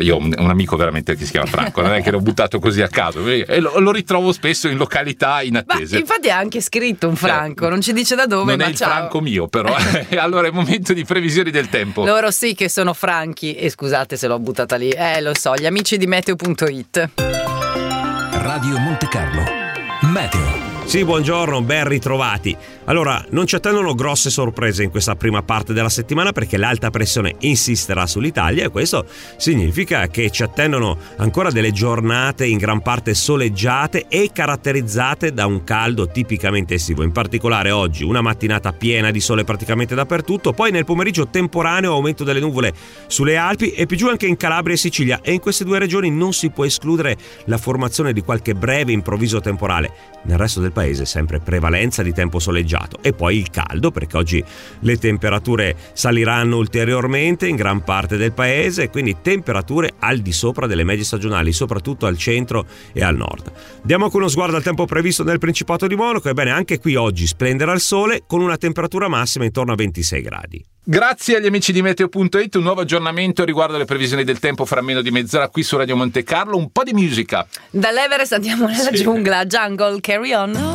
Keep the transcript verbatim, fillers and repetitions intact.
io ho un, un amico veramente che si chiama Franco, non è che l'ho buttato così a caso, e lo, lo ritrovo spesso in località inattese. Ma infatti è anche scritto un Franco, non ci dice da dove, non ma è il ciao. Franco mio, però. Allora è momento di previsioni del tempo. Loro sì che sono franchi, e scusate se l'ho buttata lì, eh lo so, gli amici di meteo punto it. Radio Monte Carlo Meteo. Sì, buongiorno, ben ritrovati. Allora, non ci attendono grosse sorprese in questa prima parte della settimana perché l'alta pressione insisterà sull'Italia e questo significa che ci attendono ancora delle giornate in gran parte soleggiate e caratterizzate da un caldo tipicamente estivo. In particolare oggi una mattinata piena di sole praticamente dappertutto, poi nel pomeriggio temporaneo aumento delle nuvole sulle Alpi e più giù anche in Calabria e Sicilia, e in queste due regioni non si può escludere la formazione di qualche breve improvviso temporale. Nel resto del paese sempre prevalenza di tempo soleggiato e poi il caldo, perché oggi le temperature saliranno ulteriormente in gran parte del paese, quindi temperature al di sopra delle medie stagionali, soprattutto al centro e al nord. Diamo anche uno sguardo al tempo previsto nel Principato di Monaco. Ebbene, anche qui oggi splenderà il sole con una temperatura massima intorno a ventisei gradi. Grazie agli amici di meteo punto it, un nuovo aggiornamento riguardo alle previsioni del tempo fra meno di mezz'ora qui su Radio Monte Carlo. Un po' di musica. Dall'Everest andiamo nella Sì. giungla, Jungle, Carry On.